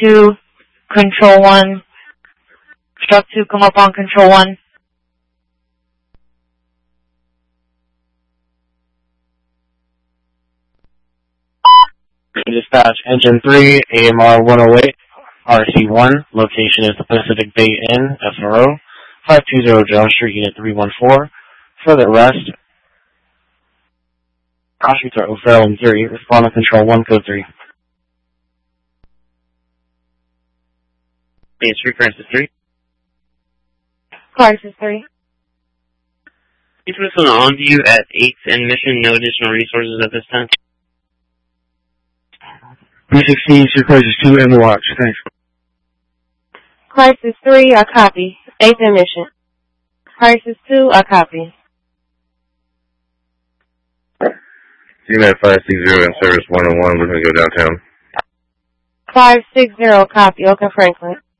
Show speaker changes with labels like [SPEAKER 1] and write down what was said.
[SPEAKER 1] 2, Control 1. Truck 2, come up on Control 1.
[SPEAKER 2] Dispatch, Engine 3, AMR 108, RC1. Location is the Pacific Bay Inn, SRO, 520 Jones Street, Unit 314. Further arrest, Prosecutor O'Farrell and Geary, respond to Control 1, Code 3. Main Street, Crisis 3.
[SPEAKER 1] Crisis 3.
[SPEAKER 3] Incidents on view at 8th and Mission, no additional resources at this time.
[SPEAKER 2] 316, your Crisis 2, and watch. Thanks.
[SPEAKER 1] Crisis 3, I copy. 8th and Mission. Crisis 2, I copy.
[SPEAKER 4] CMAT 560 and Service 101, we're going to go downtown.
[SPEAKER 1] 560, copy. Oakland Franklin.